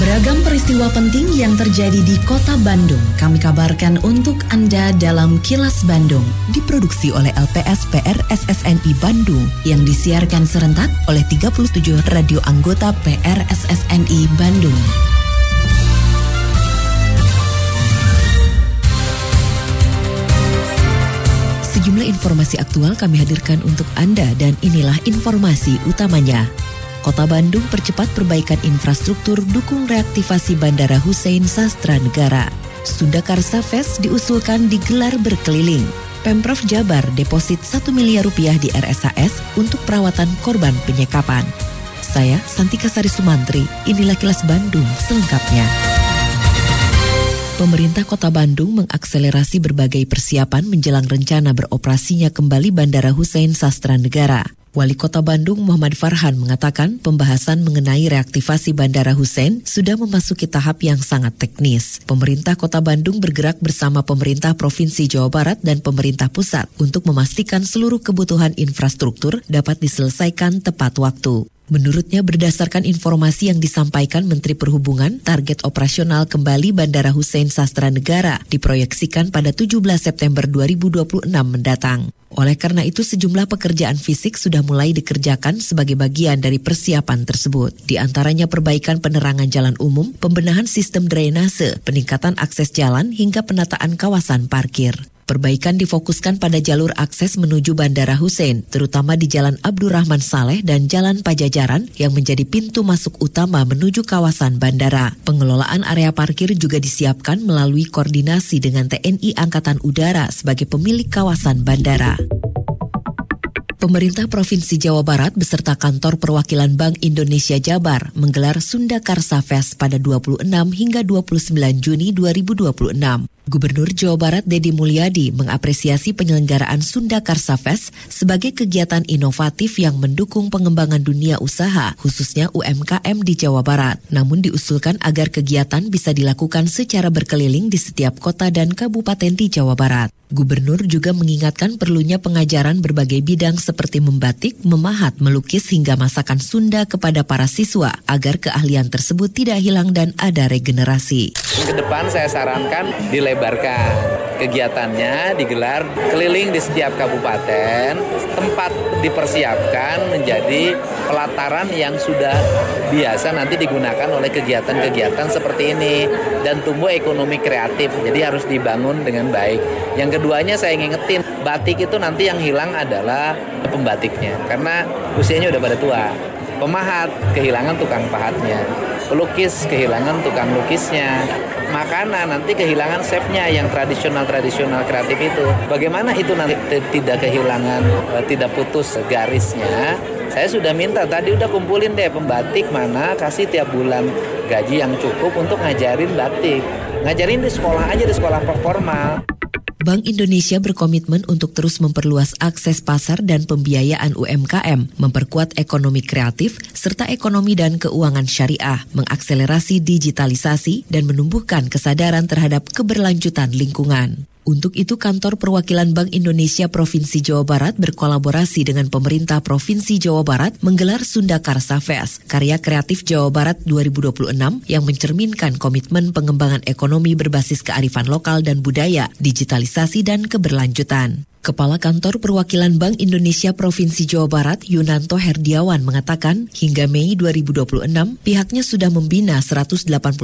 Beragam peristiwa penting yang terjadi di Kota Bandung kami kabarkan untuk Anda dalam Kilas Bandung, diproduksi oleh LPSPR SSNI Bandung yang disiarkan serentak oleh 37 radio anggota PRSSNI Bandung. Sejumlah informasi aktual kami hadirkan untuk Anda dan inilah informasi utamanya. Kota Bandung percepat perbaikan infrastruktur dukung reaktivasi Bandara Hussein Sastranegara. Sunda Karsa Fest diusulkan digelar berkeliling. Pemprov Jabar deposit 1 miliar rupiah di RSHS untuk perawatan korban penyekapan. Saya Santika Sari Sumantri, inilah Kilas Bandung selengkapnya. Pemerintah Kota Bandung mengakselerasi berbagai persiapan menjelang rencana beroperasinya kembali Bandara Hussein Sastranegara. Wali Kota Bandung Muhammad Farhan mengatakan pembahasan mengenai reaktivasi Bandara Hussein sudah memasuki tahap yang sangat teknis. Pemerintah Kota Bandung bergerak bersama pemerintah Provinsi Jawa Barat dan pemerintah pusat untuk memastikan seluruh kebutuhan infrastruktur dapat diselesaikan tepat waktu. Menurutnya berdasarkan informasi yang disampaikan Menteri Perhubungan, target operasional kembali Bandara Hussein Sastranegara diproyeksikan pada 17 September 2026 mendatang. Oleh karena itu sejumlah pekerjaan fisik sudah mulai dikerjakan sebagai bagian dari persiapan tersebut. Di antaranya perbaikan penerangan jalan umum, pembenahan sistem drainase, peningkatan akses jalan hingga penataan kawasan parkir. Perbaikan difokuskan pada jalur akses menuju Bandara Hussein, terutama di Jalan Abdurrahman Saleh dan Jalan Pajajaran yang menjadi pintu masuk utama menuju kawasan bandara. Pengelolaan area parkir juga disiapkan melalui koordinasi dengan TNI Angkatan Udara sebagai pemilik kawasan bandara. Pemerintah Provinsi Jawa Barat beserta kantor perwakilan Bank Indonesia Jabar menggelar Sunda Karsa Fest pada 26 hingga 29 Juni 2026. Gubernur Jawa Barat Deddy Mulyadi mengapresiasi penyelenggaraan Sunda Karsa Fest sebagai kegiatan inovatif yang mendukung pengembangan dunia usaha, khususnya UMKM di Jawa Barat. Namun diusulkan agar kegiatan bisa dilakukan secara berkeliling di setiap kota dan kabupaten di Jawa Barat. Gubernur juga mengingatkan perlunya pengajaran berbagai bidang seperti membatik, memahat, melukis hingga masakan Sunda kepada para siswa agar keahlian tersebut tidak hilang dan ada regenerasi. Ke depan saya sarankan dilebarkan kegiatannya, digelar keliling di setiap kabupaten, tempat dipersiapkan menjadi pelataran yang sudah biasa nanti digunakan oleh kegiatan-kegiatan seperti ini dan tumbuh ekonomi kreatif. Jadi harus dibangun dengan baik. Yang keduanya saya ngingetin, batik itu nanti yang hilang adalah pembatiknya karena usianya udah pada tua. Pemahat kehilangan tukang pahatnya, pelukis kehilangan tukang lukisnya, makanan nanti kehilangan chefnya yang tradisional kreatif itu. Bagaimana itu nanti tidak kehilangan, tidak putus garisnya? Saya sudah minta tadi, udah kumpulin deh pembatik mana, kasih tiap bulan gaji yang cukup untuk ngajarin batik. Ngajarin di sekolah aja, di sekolah formal. Bank Indonesia berkomitmen untuk terus memperluas akses pasar dan pembiayaan UMKM, memperkuat ekonomi kreatif, serta ekonomi dan keuangan syariah, mengakselerasi digitalisasi, dan menumbuhkan kesadaran terhadap keberlanjutan lingkungan. Untuk itu, kantor perwakilan Bank Indonesia Provinsi Jawa Barat berkolaborasi dengan pemerintah Provinsi Jawa Barat menggelar Sunda Karsa Fest, karya kreatif Jawa Barat 2026 yang mencerminkan komitmen pengembangan ekonomi berbasis kearifan lokal dan budaya, digitalisasi dan keberlanjutan. Kepala Kantor Perwakilan Bank Indonesia Provinsi Jawa Barat, Yunanto Herdiawan, mengatakan hingga Mei 2026 pihaknya sudah membina 181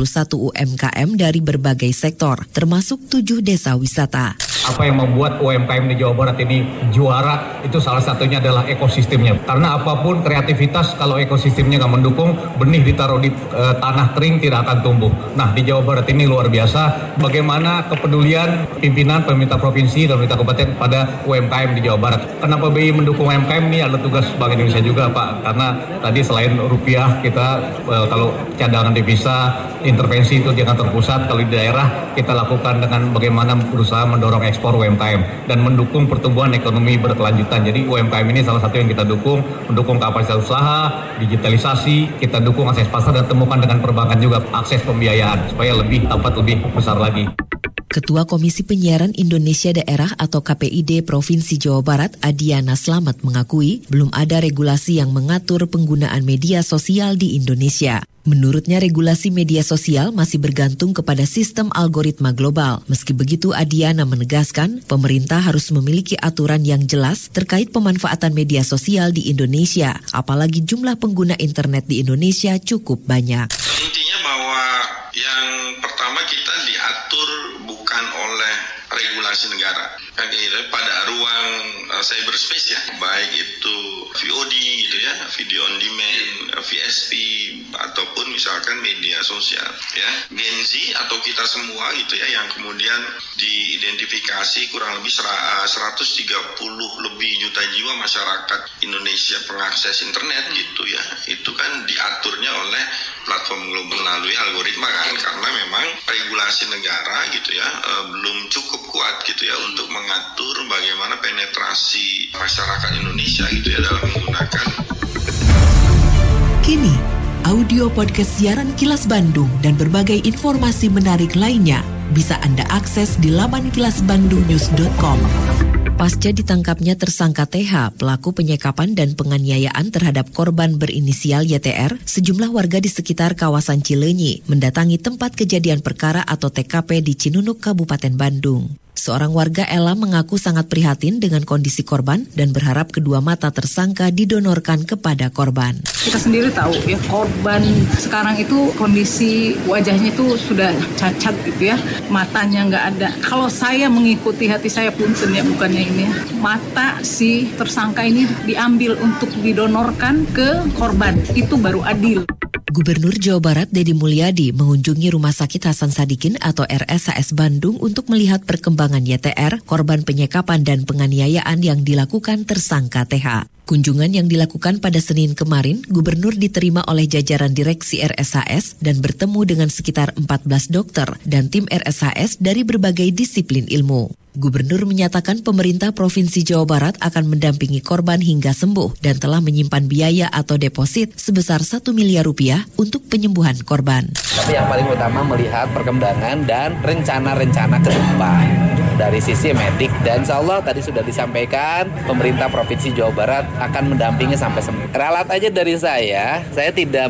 UMKM dari berbagai sektor, termasuk 7 desa wisata. Apa yang membuat UMKM di Jawa Barat ini juara, itu salah satunya adalah ekosistemnya. Karena apapun kreativitas, kalau ekosistemnya nggak mendukung, benih ditaruh di tanah kering tidak akan tumbuh. Nah, di Jawa Barat ini luar biasa bagaimana kepedulian pimpinan pemerintah provinsi dan pemerintah kabupaten pada UMKM di Jawa Barat. Kenapa BI mendukung UMKM ini adalah tugas Bank Indonesia juga, Pak. Karena tadi selain rupiah, kita kalau cadangan devisa, intervensi itu jangan terpusat. Kalau di daerah, kita lakukan dengan bagaimana berusaha mendorong ekspor UMKM dan mendukung pertumbuhan ekonomi berkelanjutan. Jadi UMKM ini salah satu yang kita dukung, mendukung kapasitas usaha, digitalisasi, kita dukung akses pasar dan temukan dengan perbankan juga akses pembiayaan supaya lebih dapat lebih besar lagi. Ketua Komisi Penyiaran Indonesia Daerah atau KPID Provinsi Jawa Barat, Adiana Slamet mengakui belum ada regulasi yang mengatur penggunaan media sosial di Indonesia. Menurutnya regulasi media sosial masih bergantung kepada sistem algoritma global. Meski begitu, Adiana menegaskan pemerintah harus memiliki aturan yang jelas terkait pemanfaatan media sosial di Indonesia, apalagi jumlah pengguna internet di Indonesia cukup banyak. Intinya bahwa yang pertama kita diatur bukan oleh regulasi negara. Pada ruang cyberspace ya, baik itu VOD gitu ya, video on demand, VSP ataupun misalkan media sosial ya. Gen Z atau kita semua gitu ya yang kemudian diidentifikasi kurang lebih 130 lebih juta jiwa masyarakat Indonesia pengakses internet gitu ya. Itu kan diaturnya oleh platform global melalui algoritma kan, karena memang regulasi negara gitu ya belum cukup kuat gitu ya untuk mengatur bagaimana penetrasi masyarakat Indonesia gitu ya dalam menggunakan. Kini, audio podcast siaran Kilas Bandung dan berbagai informasi menarik lainnya bisa Anda akses di laman kilasbandungnews.com. Pasca ditangkapnya tersangka TH, pelaku penyekapan dan penganiayaan terhadap korban berinisial YTR, sejumlah warga di sekitar kawasan Cileunyi mendatangi tempat kejadian perkara atau TKP di Cinunuk, Kabupaten Bandung. Seorang warga Ella mengaku sangat prihatin dengan kondisi korban dan berharap kedua mata tersangka didonorkan kepada korban. Kita sendiri tahu ya, korban sekarang itu kondisi wajahnya itu sudah cacat gitu ya, matanya nggak ada. Kalau saya mengikuti hati saya punten ya, bukannya ini ya, mata si tersangka ini diambil untuk didonorkan ke korban, itu baru adil. Gubernur Jawa Barat Deddy Mulyadi mengunjungi Rumah Sakit Hasan Sadikin atau RSHS Bandung untuk melihat perkembangan YTR, korban penyekapan dan penganiayaan yang dilakukan tersangka TH. Kunjungan yang dilakukan pada Senin kemarin, Gubernur diterima oleh jajaran direksi RSHS dan bertemu dengan sekitar 14 dokter dan tim RSHS dari berbagai disiplin ilmu. Gubernur menyatakan pemerintah Provinsi Jawa Barat akan mendampingi korban hingga sembuh dan telah menyimpan biaya atau deposit sebesar 1 miliar rupiah untuk penyembuhan korban. Tapi yang paling utama melihat perkembangan dan rencana-rencana ke depan dari sisi medik, dan insya Allah tadi sudah disampaikan pemerintah Provinsi Jawa Barat akan mendampingi sampai sembuh. Ralat aja dari saya tidak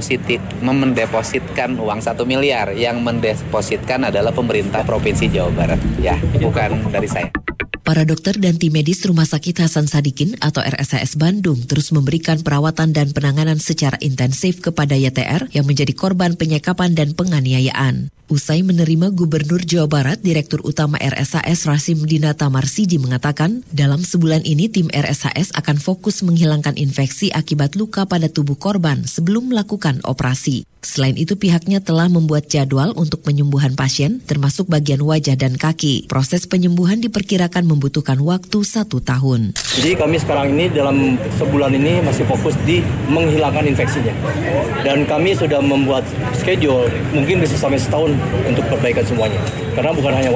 mendepositkan uang 1 miliar, yang mendepositkan adalah pemerintah Provinsi Jawa Barat, ya, bukan dari saya. Para dokter dan tim medis Rumah Sakit Hasan Sadikin atau RSHS Bandung terus memberikan perawatan dan penanganan secara intensif kepada YTR yang menjadi korban penyekapan dan penganiayaan. Usai menerima Gubernur Jawa Barat, Direktur Utama RSHS Rasim Dinata Marsidi mengatakan, dalam sebulan ini tim RSHS akan fokus menghilangkan infeksi akibat luka pada tubuh korban sebelum melakukan operasi. Selain itu, pihaknya telah membuat jadwal untuk penyembuhan pasien, termasuk bagian wajah dan kaki. Proses penyembuhan diperkirakan membutuhkan waktu 1 tahun. Jadi kami sekarang ini dalam sebulan ini masih fokus di menghilangkan infeksinya. Dan kami sudah membuat schedule, mungkin bisa sampai setahun untuk perbaikan semuanya. Karena bukan hanya